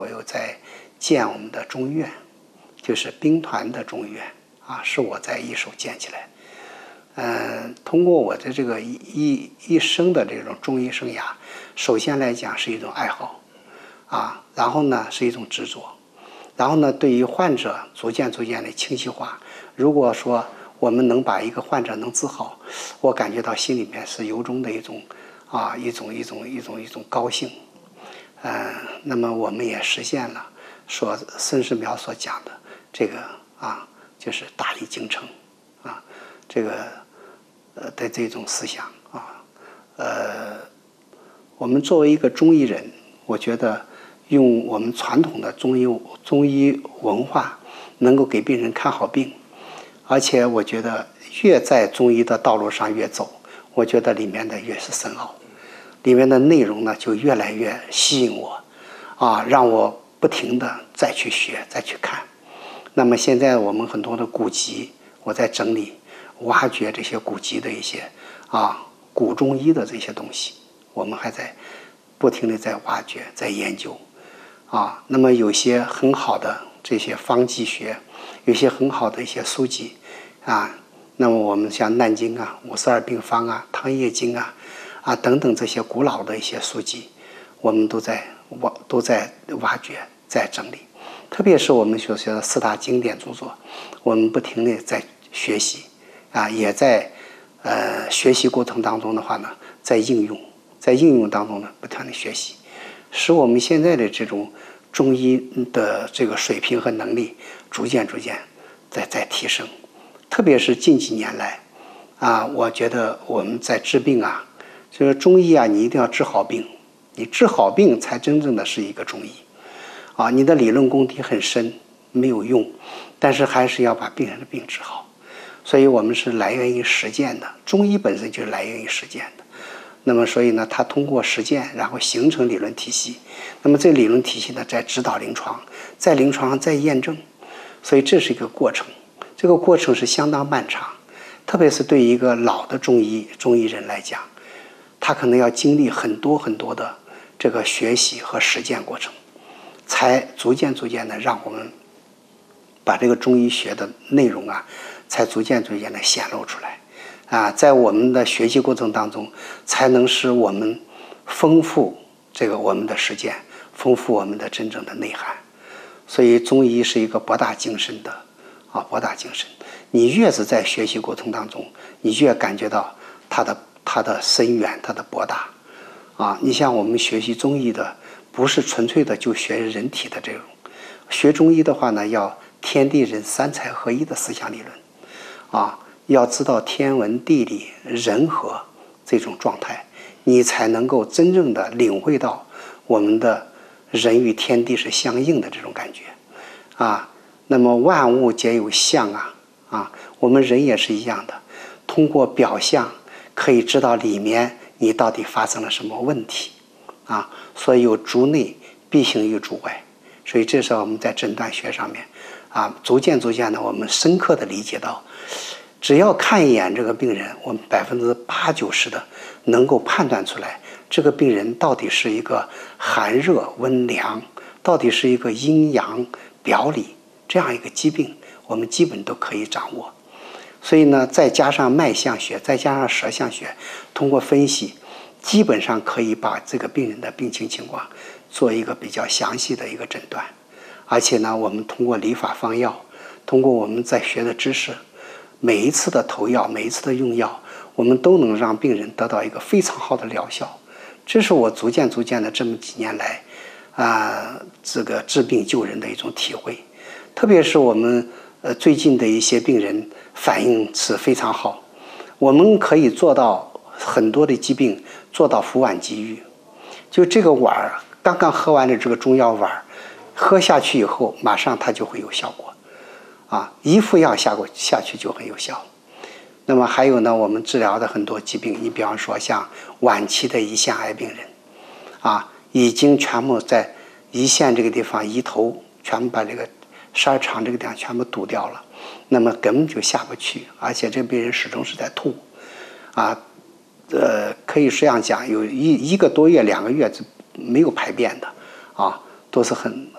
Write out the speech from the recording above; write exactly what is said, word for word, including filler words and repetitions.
我又在建我们的中医院，就是兵团的中医院啊，是我在一手建起来。嗯，通过我的这个一一生的这种中医生涯，首先来讲是一种爱好啊，然后呢是一种执着，然后呢对于患者逐渐逐渐的清晰化。如果说我们能把一个患者能治好，我感觉到心里面是由衷的一种啊一种一种一种一种高兴。嗯，那么我们也实现了说孙世邈所讲的这个啊，就是大力精诚啊，这个呃的这种思想啊，呃，我们作为一个中医人，我觉得用我们传统的中医中医文化，能够给病人看好病，而且我觉得越在中医的道路上越走，我觉得里面的越是深奥。里面的内容呢就越来越吸引我啊，让我不停的再去学再去看。那么现在我们很多的古籍，我在整理挖掘这些古籍的一些啊古中医的这些东西，我们还在不停的在挖掘在研究啊。那么有些很好的这些方剂学，有些很好的一些书籍啊，那么我们像难经啊、五十二病方啊、汤液经啊啊等等这些古老的一些书籍，我们都在挖都在挖掘在整理。特别是我们所学的四大经典著作，我们不停的在学习啊，也在呃学习过程当中的话呢，在应用，在应用当中呢不停的学习，使我们现在的这种中医的这个水平和能力逐渐逐渐在在提升。特别是近几年来啊，我觉得我们在治病啊，这个中医啊，你一定要治好病，你治好病才真正的是一个中医啊。你的理论功底很深没有用，但是还是要把病人的病治好。所以我们是来源于实践的，中医本身就是来源于实践的。那么所以呢，它通过实践，然后形成理论体系。那么这理论体系呢，在指导临床，在临床上再验证。所以这是一个过程，这个过程是相当漫长，特别是对于一个老的中医中医人来讲，他可能要经历很多很多的这个学习和实践过程，才逐渐逐渐的让我们把这个中医学的内容啊，才逐渐逐渐的显露出来啊，在我们的学习过程当中，才能使我们丰富这个我们的实践，丰富我们的真正的内涵。所以中医是一个博大精深的啊，博大精深。你越是在学习过程当中，你越感觉到它的它的深远，它的博大啊。你像我们学习中医的，不是纯粹的就学人体的这种，学中医的话呢，要天地人三才合一的思想理论啊，要知道天文地理人和这种状态，你才能够真正的领会到我们的人与天地是相应的这种感觉啊。那么万物皆有相啊啊，我们人也是一样的，通过表象可以知道里面你到底发生了什么问题啊。所以有主内必行于主外，所以这是我们在诊断学上面啊，逐渐逐渐的我们深刻的理解到，只要看一眼这个病人，我们百分之八九十的能够判断出来，这个病人到底是一个寒热温凉，到底是一个阴阳表里这样一个疾病，我们基本都可以掌握。所以呢，再加上脉象学，再加上舌象学，通过分析，基本上可以把这个病人的病情情况做一个比较详细的一个诊断。而且呢，我们通过理法方药，通过我们在学的知识，每一次的投药，每一次的用药，我们都能让病人得到一个非常好的疗效。这是我逐渐逐渐的这么几年来啊、呃，这个治病救人的一种体会。特别是我们呃最近的一些病人反应是非常好，我们可以做到很多的疾病做到服碗即愈。就这个碗刚刚喝完的这个中药碗，喝下去以后马上它就会有效果啊，一副药下过下去就很有效。那么还有呢，我们治疗的很多疾病，你比方说像晚期的胰腺癌病人啊，已经全部在胰腺这个地方胰头全部把这个十二肠这个地方全部堵掉了，那么根本就下不去，而且这病人始终是在吐啊，呃，可以这样讲，有一一个多月两个月是没有排便的啊，都是很